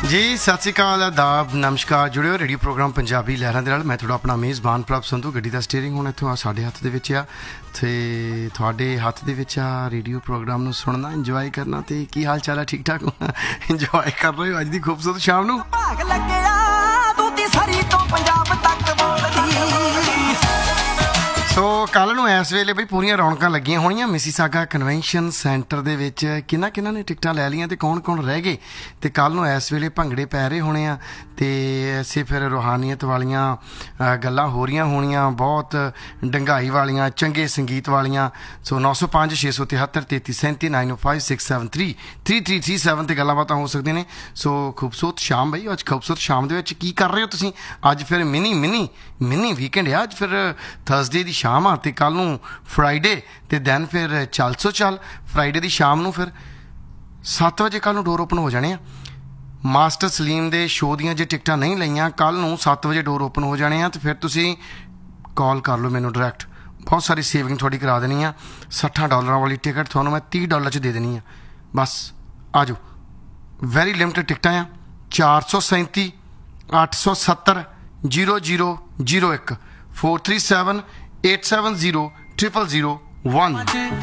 जी सत श्री अकाल आदाब नमस्कार जुड़े रेडियो प्रोग्राम पंजाबी लहरां दे नाल मैं थोड़ा अपना मेज़बान प्रभ संधू गड्डी दा स्टीयरिंग हुण इत्थों साडे हत्थ दे विच आ ते तुहाडे हत्थ दे विच आ रेडियो प्रोग्राम नूं सुनना इंजॉय करना ते की हाल चाल है ठीक ठाक इंजॉय कर रहे हो अज दी खूबसूरत शाम नूं सो कल नूं इस वेले बई पूरियां रौनकां लगियां होणीਆਂ मिसीसागा कन्वेंशन सेंटर दे विच किन्ना ने टिकटां लै लियां ते कौन रह गए ते कल नूं इस वेले भंगड़े पै रहे होने आ ते इसे फिर रूहानीयत वालियां गल्लां हो रही होणीਆਂ बहुत डंगाई वालियां चंगे संगीत वालियां सो 905 673 33 905 673 3337 ते गल्लां बातां हो सकदियां ने सो खूबसूरत शाम बई अज खूबसूरत शाम दे विच की कर रहे हो तुसीं अज फिर मिनी वीकेंड है अज फिर थर्सडे दी शाम आ ते कल नूं फ्राइडे ते दैन फिर चल फ्राइडे दी शाम नूं फिर 7 बजे कल नूं डोर ओपन हो जाने आ मास्टर सलीम दे शो दियां जे टिकटां नहीं लईयां कल नूं 7 बजे डोर ओपन हो जाने आ ते फिर तुसीं कॉल कर लो मैनूं डायरैक्ट बहुत सारी सेविंग थोड़ी करा देनी आ $60 वाली टिकट तुहानूं मैं $30 च दे देनी आ बस आ जाओ वैरी लिमिटेड टिकटां आ 437 870 0001 437 870 0001